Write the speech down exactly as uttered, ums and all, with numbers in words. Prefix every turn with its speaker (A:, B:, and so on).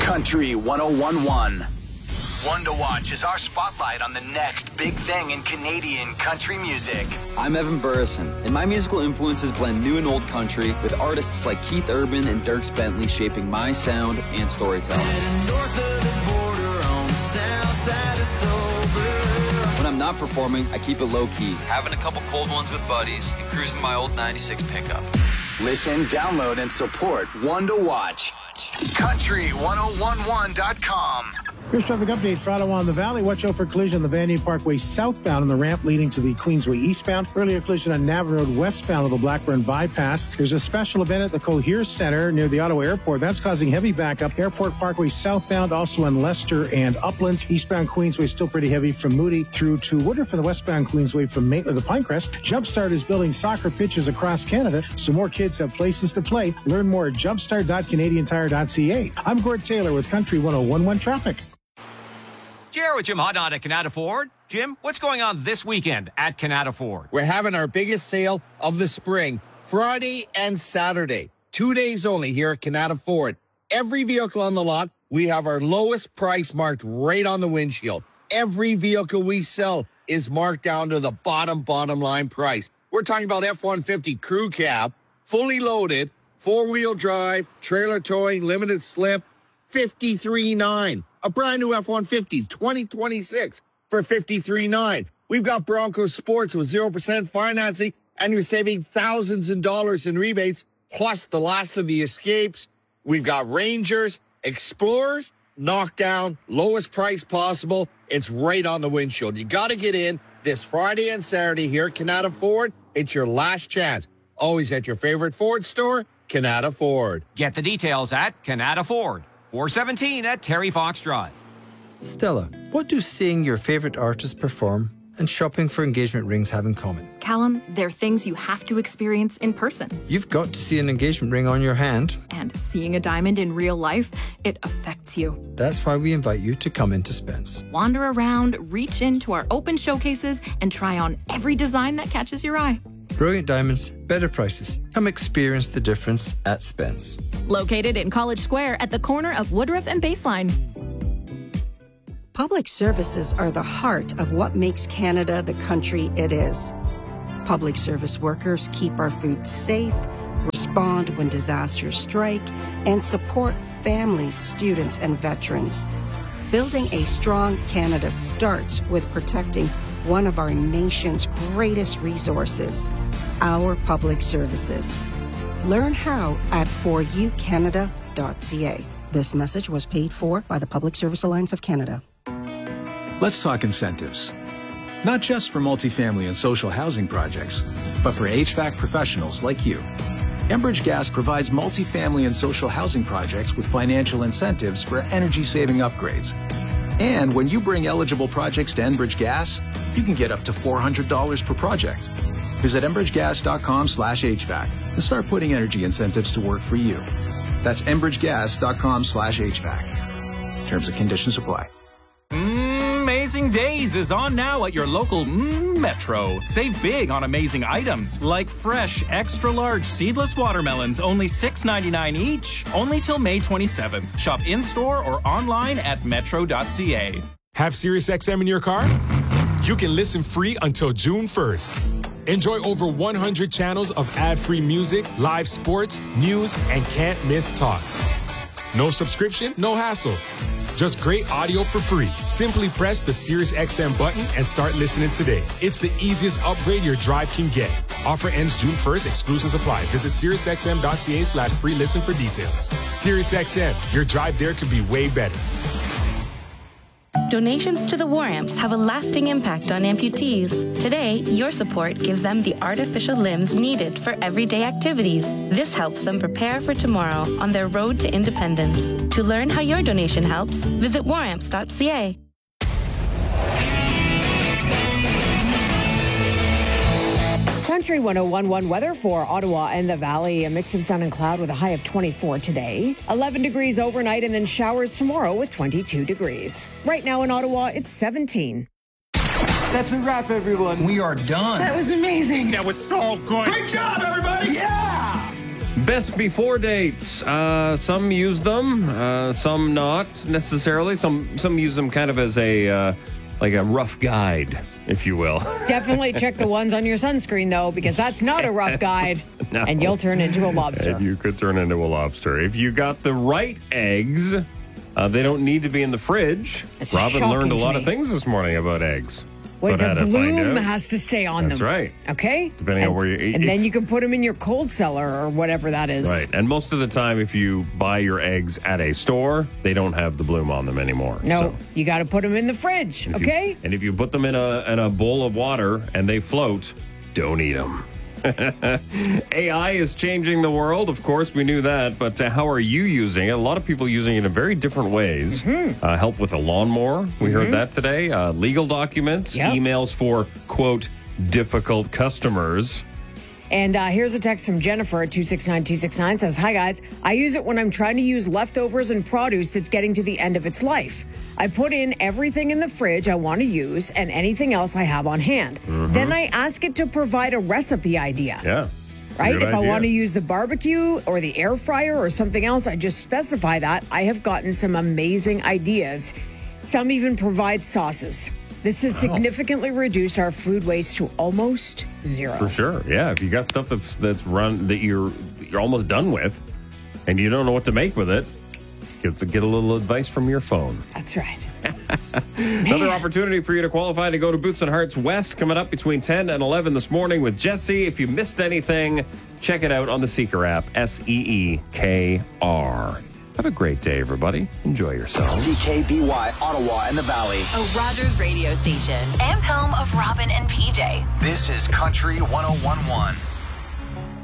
A: Country one oh one point one. One to Watch is our spotlight on the next big thing in Canadian country music.
B: I'm Evan Burrison, and my musical influences blend new and old country with artists like Keith Urban and Dierks Bentley shaping my sound and storytelling. When I'm not performing, I keep it low-key, having a couple cold ones with buddies and cruising my old ninety-six pickup.
A: Listen, download, and support One to Watch. country one oh one one dot com.
C: Here's traffic update for Ottawa and the Valley. Watch out for collision on the Vanier Parkway southbound on the ramp leading to the Queensway eastbound. Earlier collision on Navan Road westbound of the Blackburn bypass. There's a special event at the Cohere Centre near the Ottawa Airport. That's causing heavy backup. Airport Parkway southbound, also on Leicester and Uplands. Eastbound Queensway still pretty heavy from Moody through to Woodruff, and the westbound Queensway from Maitland to Pinecrest. Jumpstart is building soccer pitches across Canada so more kids have places to play. Learn more at jumpstart dot canadian tire dot c a. I'm Gord Taylor with Country one oh one point one Traffic.
D: Here with Jim Hodnott at Canada Ford. Jim, what's going on this weekend at Canada Ford?
E: We're having our biggest sale of the spring, Friday and Saturday. Two days only here at Canada Ford. Every vehicle on the lot, we have our lowest price marked right on the windshield. Every vehicle we sell is marked down to the bottom, bottom line price. We're talking about F one fifty crew cab, fully loaded, four-wheel drive, trailer towing, limited slip, fifty-three nine. A brand new F one fifty twenty twenty-six for fifty-three nine. We've got Bronco Sports with zero percent financing, and you're saving thousands of dollars in rebates, plus the last of the Escapes. We've got Rangers, Explorers, knockdown, lowest price possible. It's right on the windshield. You got to get in this Friday and Saturday here at Canada Ford. It's your last chance. Always at your favorite Ford store, Canada Ford.
D: Get the details at Canada Ford. four seventeen at Terry Fox Drive.
F: Stella, what do seeing your favorite artist perform and shopping for engagement rings have in common?
G: Callum, they're things you have to experience in person.
F: You've got to see an engagement ring on your hand.
G: And seeing a diamond in real life, it affects you.
F: That's why we invite you to come into Spence.
G: Wander around, reach into our open showcases, and try on every design that catches your eye.
F: Brilliant diamonds, better prices. Come experience the difference at Spence.
G: Located in College Square at the corner of Woodruff and Baseline.
H: Public services are the heart of what makes Canada the country it is. Public service workers keep our food safe, respond when disasters strike, and support families, students, and veterans. Building a strong Canada starts with protecting one of our nation's greatest resources, our public services. Learn how at for you canada dot c a. This message was paid for by the Public Service Alliance of Canada.
I: Let's talk incentives. Not just for multifamily and social housing projects, but for H V A C professionals like you. Enbridge Gas provides multifamily and social housing projects with financial incentives for energy-saving upgrades. And when you bring eligible projects to Enbridge Gas, you can get up to four hundred dollars per project. Visit enbridge gas dot com slash H V A C and start putting energy incentives to work for you. That's enbridge gas dot com slash H V A C. Terms and conditions apply.
J: Amazing Days is on now at your local mm, Metro. Save big on amazing items like fresh, extra-large seedless watermelons, only six ninety-nine each, only till May twenty-seventh. Shop in-store or online at metro dot c a.
K: Have SiriusXM in your car? You can listen free until June first. Enjoy over one hundred channels of ad-free music, live sports, news, and can't-miss talk. No subscription, no hassle. Just great audio for free. Simply press the SiriusXM button and start listening today. It's the easiest upgrade your drive can get. Offer ends June first. Exclusions apply. Visit SiriusXM dot c a slash free listen for details. SiriusXM, your drive there could be way better.
L: Donations to the War Amps have a lasting impact on amputees. Today, your support gives them the artificial limbs needed for everyday activities. This helps them prepare for tomorrow on their road to independence. To learn how your donation helps, visit war amps dot c a.
M: Country one oh one point one weather for Ottawa and the Valley. A mix of sun and cloud with a high of twenty-four today. eleven degrees overnight and then showers tomorrow with twenty-two degrees. Right now in Ottawa, it's seventeen.
N: That's a wrap, everyone. We are done.
M: That was amazing.
N: That was so good.
O: Great job, everybody.
N: Yeah!
O: Best before dates. Uh, some use them, uh, some not necessarily. Some some use them kind of as a uh, like a rough guide, if you will.
M: Definitely check the ones on your sunscreen, though, because that's not a rough guide,
O: No.
M: and you'll turn into a lobster.
O: And you could turn into a lobster. If you got the right eggs, uh, they don't need to be in the fridge.
M: It's
O: Robin
M: shocking
O: learned a
M: to
O: lot
M: me.
O: of things this morning about eggs.
M: Wait,
O: But how
M: the
O: to find
M: bloom
O: out.
M: has to stay on
O: That's
M: them.
O: right.
M: Okay?
O: Depending
M: and,
O: on where you eat.
M: And then you can put them in your cold cellar or whatever that is.
O: Right. And most of the time, if you buy your eggs at a store, they don't have the bloom on them anymore.
M: No,
O: So
M: you got to put them in the fridge,
O: if you-
M: okay?
O: and if you put them in a, in a bowl of water and they float, don't eat them. A I is changing the world. Of course, we knew that. But uh, how are you using it? A lot of people using it in very different ways.
M: Mm-hmm.
O: Uh, help with a lawnmower. We heard that today. Uh, legal documents.
M: Yep.
O: Emails for, quote, difficult customers.
M: And uh, here's a text from Jennifer at two six nine two six nine. Says, hi, guys. I use it when I'm trying to use leftovers and produce that's getting to the end of its life. I put in everything in the fridge I want to use and anything else I have on hand.
O: Mhm.
M: Then I ask it to provide a recipe idea.
O: Yeah.
M: Right?
O: Good
M: If I
O: idea.
M: want to use the barbecue or the air fryer or something else, I just specify that. I have gotten some amazing ideas. Some even provide sauces. This has significantly reduced our food waste to almost zero.
O: For sure, yeah. If you got stuff that's that's run that you're you're almost done with, and you don't know what to make with it, get get a little advice from your phone.
M: That's right.
O: Another opportunity for you to qualify to go to Boots and Hearts West coming up between ten and eleven this morning with Jesse. If you missed anything, check it out on the Seeker app. S E E K R. Have a great day, everybody. Enjoy yourselves.
A: C K B Y, Ottawa and the Valley.
P: A Rogers radio station and home of Robin and P J.
A: This is Country one oh one point one.